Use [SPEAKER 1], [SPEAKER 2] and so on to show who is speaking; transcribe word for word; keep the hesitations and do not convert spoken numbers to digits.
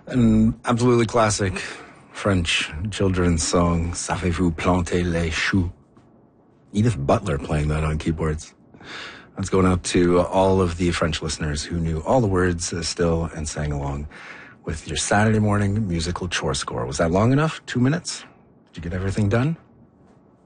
[SPEAKER 1] An absolutely classic French children's song, Savez-vous planter les choux? Edith Butler playing that on keyboards. That's going out to all of the French listeners who knew all the words uh, still and sang along with your Saturday morning musical chore score. Was that long enough? Two minutes? Did you get everything done?